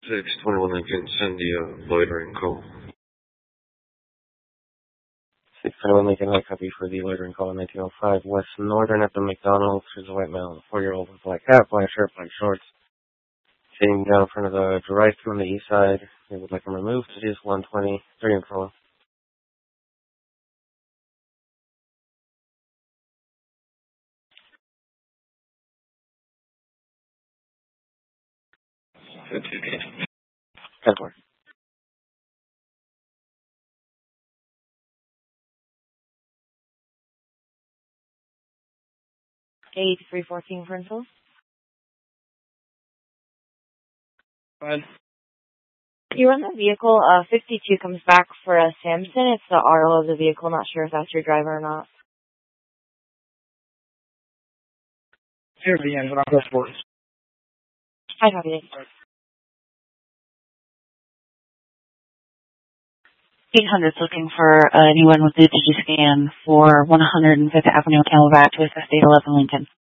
621 Lincoln, send the loitering call. 621 Lincoln, I copy for the loitering call in 1905 West Northern at the McDonald's. There's a white male, 4-year-old with black hat, black shirt, black shorts, sitting down in front of the drive-thru on the east side. They would like him removed. It is 120, 3 and 4. Good work. 8314 Principal. Fine. You run the vehicle, 52 comes back for a Samson. It's the RO of the vehicle. Not sure if that's your driver or not. Here's the engine. I'll go for it. I copy it. 800's looking for anyone with the Digiscan for 105th Avenue, Camelback to assist 811 Lincoln.